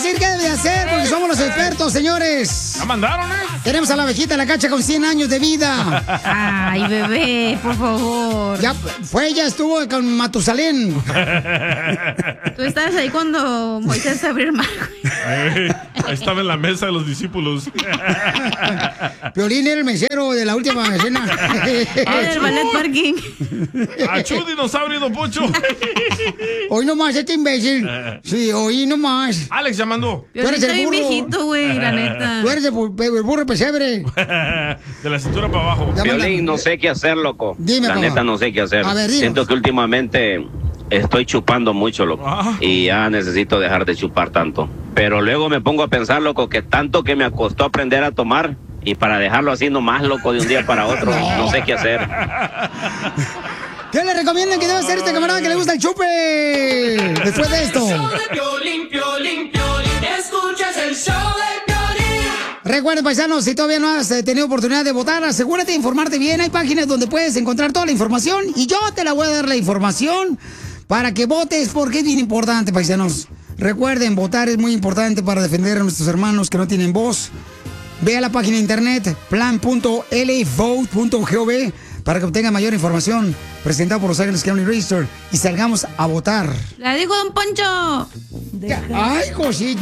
decir qué debe hacer porque somos los expertos, señores. ¿La mandaron, Tenemos a la abejita en la cancha con 100 años de vida. Ay, bebé, por favor. Ya estuvo con Matusalén. Tú estabas ahí cuando Moisés abrió el mar. Ahí estaba en la mesa de los discípulos. Piolín era el mesero de la última cena. Era el ballet parking. ¡Achú, dinosaurio, don Poncho! Hoy nomás, este imbécil. Sí, hoy nomás. Alex ya mandó. Tú eres el burro. viejito, güey, la neta. Tú eres el burro pesebre. De la cintura para abajo. Piolín, no sé qué hacer, loco. Dime, la papá. neta, no sé qué hacer. A ver, dinos. Siento que últimamente estoy chupando mucho, loco. Y ya necesito dejar de chupar tanto. Pero luego me pongo a pensar, loco, que tanto que me costó aprender a tomar. Y para dejarlo así nomás, loco, de un día para otro, no sé qué hacer. ¿Qué le recomiendan que debe hacer este camarada que le gusta el chupe? Después de esto. Escuchas el show de Piolín. Recuerden, paisanos, si todavía no has tenido oportunidad de votar, asegúrate de informarte bien. Hay páginas donde puedes encontrar toda la información y yo te la voy a dar la información para que votes porque es bien importante, paisanos. Recuerden, votar es muy importante para defender a nuestros hermanos que no tienen voz. Ve a la página de internet plan.lavote.gov para que obtenga mayor información. Presentado por Los Ángeles County Register y salgamos a votar. La digo, don Poncho. Ay, cosita.